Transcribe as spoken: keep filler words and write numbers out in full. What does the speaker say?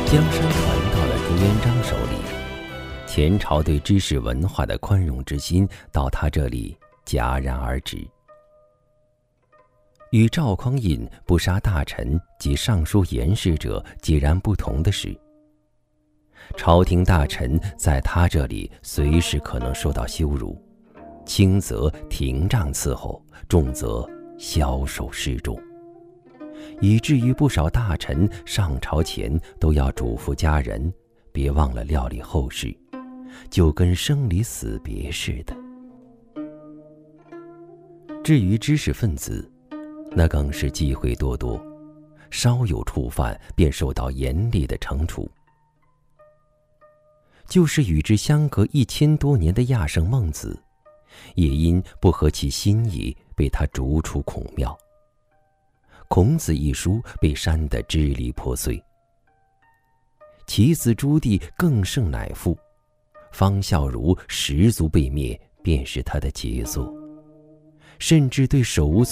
江山传到了朱元璋手里，前朝对知识文化的宽容之心到他这里戛然而止。与赵匡胤不杀大臣及尚书言事者截然不同的是，朝廷大臣在他这里随时可能受到羞辱，轻则廷杖伺候，重则枭首示众，以至于不少大臣上朝前都要嘱咐家人别忘了料理后事，就跟生离死别似的。至于知识分子，那更是忌讳多多，稍有触犯便受到严厉的惩处。就是与之相隔一千多年的亚圣孟子，也因不合其心意被他逐出孔庙。孔子一书被删得支离破碎。其子朱棣更胜乃父，方孝孺十族被灭便是他的杰作，甚至对手无